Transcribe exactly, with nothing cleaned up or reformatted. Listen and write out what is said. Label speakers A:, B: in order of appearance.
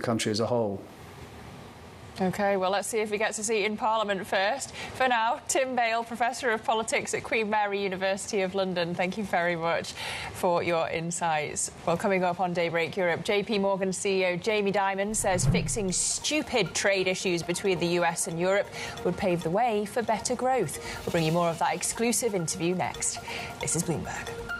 A: country as a whole.
B: OK, well, let's see if he gets a seat in Parliament first. For now, Tim Bale, Professor of Politics at Queen Mary University of London, thank you very much for your insights. Well, coming up on Daybreak Europe, J P Morgan C E O Jamie Dimon says fixing stupid trade issues between the U S and Europe would pave the way for better growth. We'll bring you more of that exclusive interview next. This is Bloomberg.